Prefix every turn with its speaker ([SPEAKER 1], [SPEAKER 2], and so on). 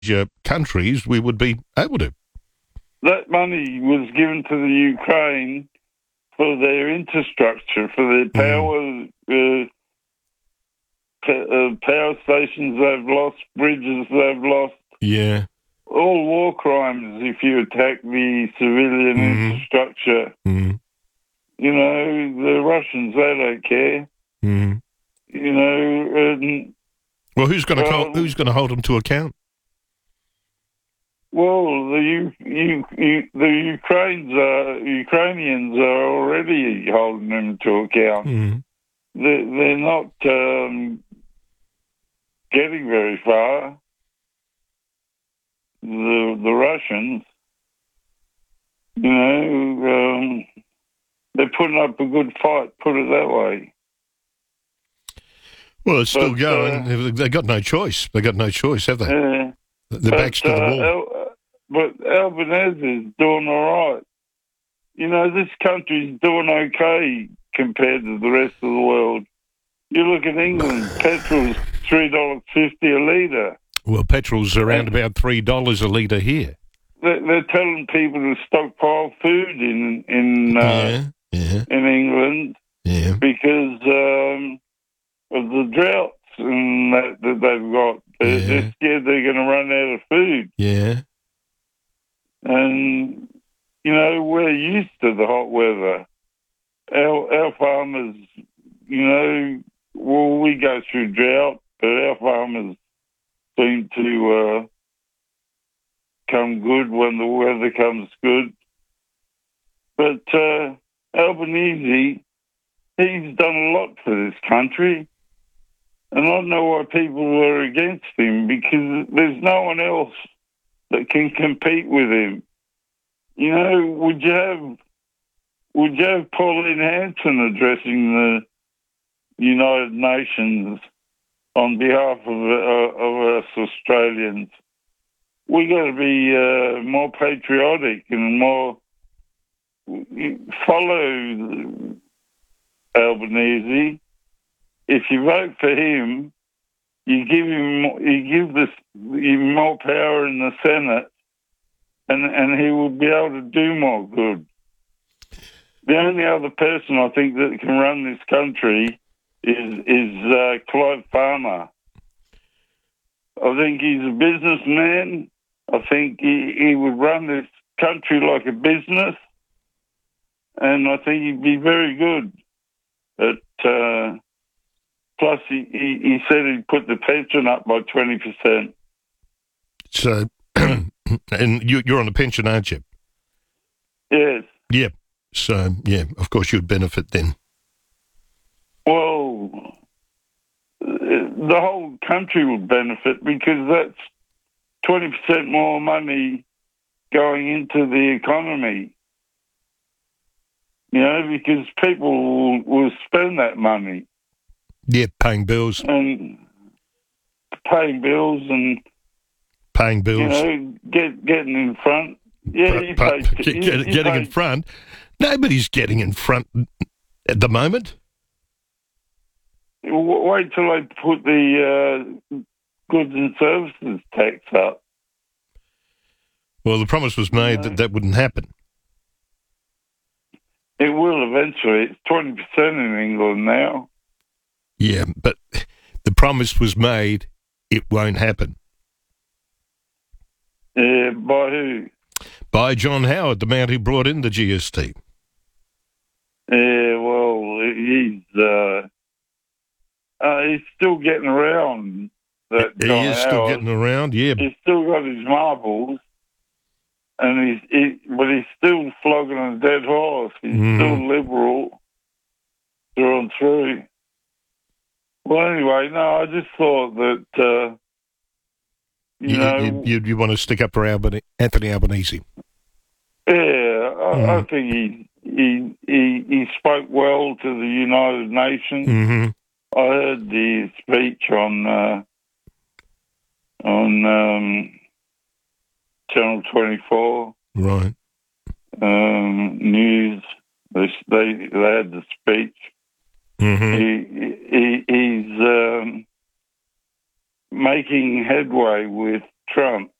[SPEAKER 1] countries, we would be able to.
[SPEAKER 2] That money was given to the Ukraine for their infrastructure, for their power stations they've lost, bridges they've lost.
[SPEAKER 1] Yeah.
[SPEAKER 2] All war crimes if you attack the civilian infrastructure.
[SPEAKER 1] Mm.
[SPEAKER 2] You know, the Russians, they don't care.
[SPEAKER 1] Mm.
[SPEAKER 2] You know.
[SPEAKER 1] Well, who's going to hold them to account?
[SPEAKER 2] Well, the Ukrainians are already holding them to account.
[SPEAKER 1] Mm.
[SPEAKER 2] They're not getting very far. The Russians, you know, they're putting up a good fight. Put it that way.
[SPEAKER 1] Well, it's still going. They've got no choice. They've got no choice, have they? Their backs to the wall.
[SPEAKER 2] But Albanese is doing all right. You know, this country's doing okay compared to the rest of the world. You look at England, petrol's $3.50 a litre.
[SPEAKER 1] Well, petrol's around about $3 a litre here.
[SPEAKER 2] They're telling people to stockpile food in England because of the droughts and that they've got. They're scared they're going to run out of food.
[SPEAKER 1] Yeah.
[SPEAKER 2] And, you know, we're used to the hot weather. Our farmers, you know, well, we go through drought, but our farmers seem to come good when the weather comes good. But Albanese, he's done a lot for this country. And I don't know why people are against him, because there's no one else that can compete with him. You know, would you have Pauline Hanson addressing the United Nations on behalf of us Australians? We got to be more patriotic and more follow Albanese. If you vote for him, you give him more power in the Senate, and he will be able to do more good. The only other person I think that can run this country is Clive Farmer. I think he's a businessman. I think he would run this country like a business, and I think he'd be very good at. Plus, he said he'd put the pension up by 20%.
[SPEAKER 1] So, and you're on a pension, aren't you?
[SPEAKER 2] Yes.
[SPEAKER 1] Yeah. So, yeah, of course you'd benefit then.
[SPEAKER 2] Well, the whole country would benefit because that's 20% more money going into the economy. You know, because people will spend that money.
[SPEAKER 1] Yeah, paying bills.
[SPEAKER 2] And paying bills and...
[SPEAKER 1] Paying bills.
[SPEAKER 2] You know, getting in front. Yeah,
[SPEAKER 1] getting in front. Nobody's getting in front at the moment.
[SPEAKER 2] Wait till they put the goods and services tax up.
[SPEAKER 1] Well, the promise was made that wouldn't happen.
[SPEAKER 2] It will eventually. It's 20% in England now.
[SPEAKER 1] Yeah, but the promise was made, it won't happen.
[SPEAKER 2] Yeah, by who?
[SPEAKER 1] By John Howard, the man who brought in the GST.
[SPEAKER 2] Yeah, well, he's still getting around. He is
[SPEAKER 1] still getting around, yeah.
[SPEAKER 2] He's still got his marbles, and but he's still flogging a dead horse. He's still liberal through and through. Well, anyway, no, I just thought that,
[SPEAKER 1] you want to stick up for Anthony Albanese.
[SPEAKER 2] Yeah, I think he spoke well to the United Nations.
[SPEAKER 1] Mm-hmm.
[SPEAKER 2] I heard the speech on Channel 24.
[SPEAKER 1] Right.
[SPEAKER 2] News. They had the speech.
[SPEAKER 1] Mm-hmm.
[SPEAKER 2] He's making headway with Trump